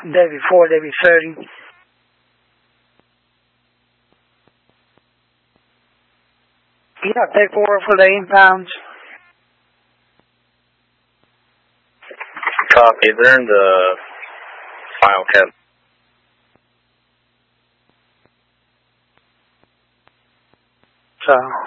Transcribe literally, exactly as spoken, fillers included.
day before, day be thirty. You got paperwork for the impounds? Copy. They're in the file cabinet. So.